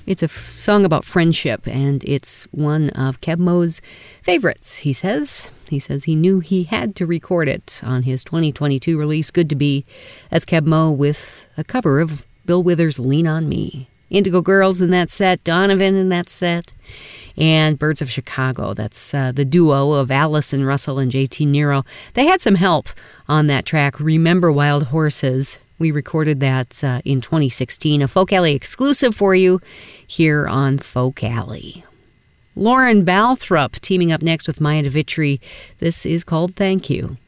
It's a song about friendship, and it's one of Keb' Mo's favorites, he says. He says he knew he had to record it on his 2022 release, Good to Be. That's Keb' Mo with a cover of Bill Withers' Lean on Me. Indigo Girls in that set, Donovan in that set, and Birds of Chicago. That's the duo of Allison Russell and JT Nero. They had some help on that track, Remember Wild Horses. We recorded that in 2016, a Folk Alley exclusive for you here on Folk Alley. Lauren Balthrop teaming up next with Maya DeVitri. This is called Thank You.